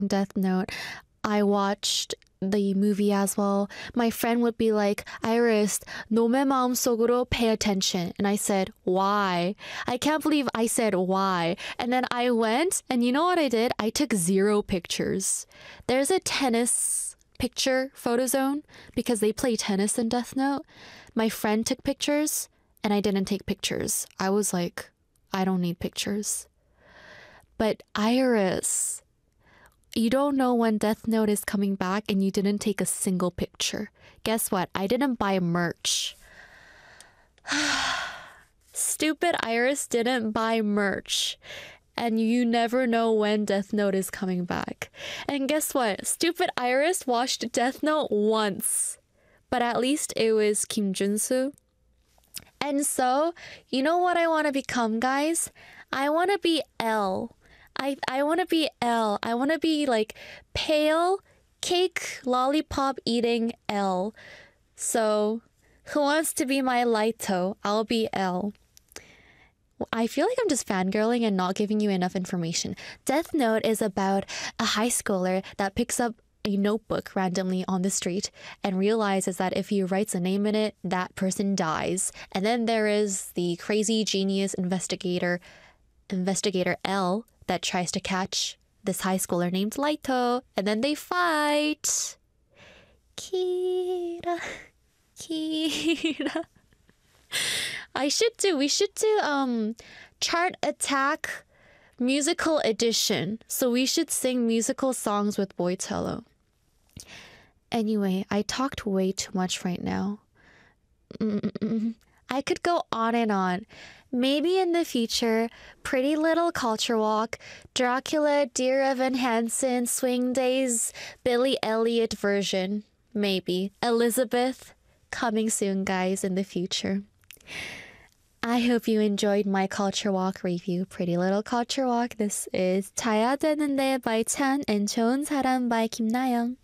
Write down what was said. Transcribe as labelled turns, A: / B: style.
A: Death Note. I watched the movie as well. My friend would be like, Iris, 놈의 마음속으로 pay attention. And I said, why? I can't believe I said why. And then I went, and you know what I did? I took 0 pictures. There's a tennis picture photo zone because they play tennis in Death Note. My friend took pictures, and I didn't take pictures. I was like, I don't need pictures. But Iris, you don't know when Death Note is coming back and you didn't take a single picture. Guess what? I didn't buy merch. Stupid Iris didn't buy merch. And you never know when Death Note is coming back. And guess what? Stupid Iris watched Death Note once. But at least it was Kim Junsu. And so, you know what I want to become, guys? I want to be L. I want to be L. I want to be like pale, cake, lollipop eating L. So, who wants to be my Lighto? I'll be L. I feel like I'm just fangirling and not giving you enough information. Death Note is about a high schooler that picks up a notebook randomly on the street and realizes that if he writes a name in it, that person dies. And then there is the crazy genius investigator L, that tries to catch this high schooler named Lighto, and then they fight. Kira. We should do Chart Attack musical edition. So we should sing musical songs with Boitello. Anyway, I talked way too much right now. I could go on and on. Maybe in the future, Pretty Little Culture Walk, Dracula, Dear Evan Hansen, Swing Days, Billy Elliot version. Maybe. Elizabeth, coming soon, guys, in the future. I hope you enjoyed my Culture Walk review, Pretty Little Culture Walk. This is 자야 되는데 by Chan and 좋은 사람 by 김나영.